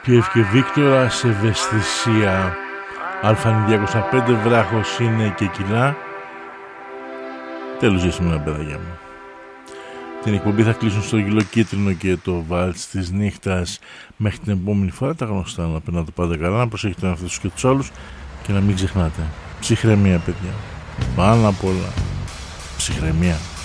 Πιεφ και Βίκτορα σε ευαισθησία. Α205 βράχος είναι και κιλά. Τέλος για σήμερα, παιδάκια μου. Την εκπομπή θα κλείσουν στο Γυλοκίτρινο και το Βάλτς της νύχτας. Μέχρι την επόμενη φορά τα γνωστά, να περνάτε πάντα καλά, να προσέχετε τον εαυτό και τους άλλους και να μην ξεχνάτε ψυχραιμία, παιδιά. Πάνω απ' όλα ψυχραιμία.